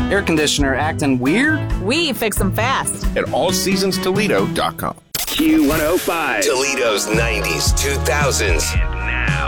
Air conditioner acting weird? We fix them fast. At allseasonstoledo.com. Q105. Toledo's 90s, 2000s. And now.